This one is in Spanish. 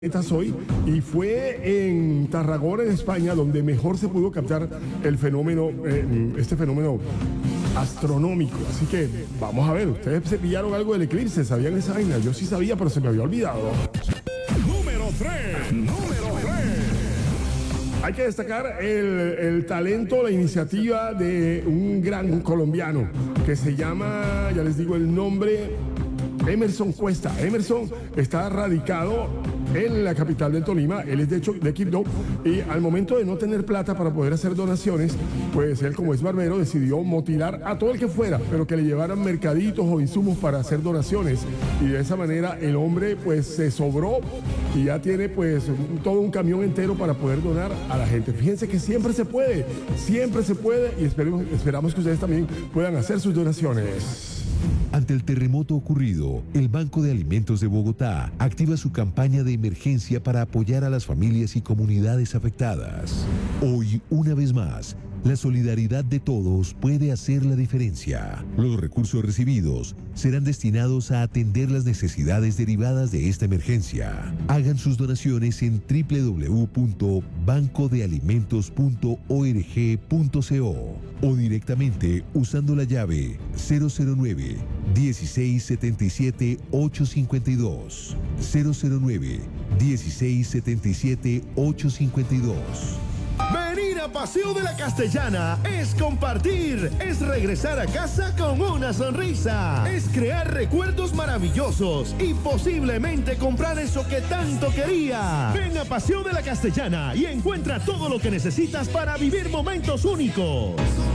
Hoy y fue en Tarragona, en España, donde mejor se pudo captar el fenómeno, este fenómeno astronómico. Así que vamos a ver, ustedes se pillaron algo del eclipse, ¿sabían esa vaina? Yo sí sabía, pero se me había olvidado. Número 3. Hay que destacar el talento, la iniciativa de un gran colombiano que se llama, ya les digo el nombre, Emerson Cuesta. Emerson está radicado en la capital del Tolima. Él es de hecho de Quibdó, y al momento de no tener plata para poder hacer donaciones, pues él, como es barbero, decidió motilar a todo el que fuera, pero que le llevaran mercaditos o insumos para hacer donaciones, y de esa manera el hombre pues se sobró y ya tiene pues todo un camión entero para poder donar a la gente. Fíjense que siempre se puede, y esperamos que ustedes también puedan hacer sus donaciones. Ante el terremoto ocurrido, el Banco de Alimentos de Bogotá activa su campaña de emergencia para apoyar a las familias y comunidades afectadas. Hoy, una vez más, la solidaridad de todos puede hacer la diferencia. Los recursos recibidos serán destinados a atender las necesidades derivadas de esta emergencia. Hagan sus donaciones en www.bancodealimentos.org.co o directamente usando la llave 009 1677 852 009 1677 852. Venir a Paseo de la Castellana es compartir, es regresar a casa con una sonrisa, es crear recuerdos maravillosos y posiblemente comprar eso que tanto quería. Ven a Paseo de la Castellana y encuentra todo lo que necesitas para vivir momentos únicos.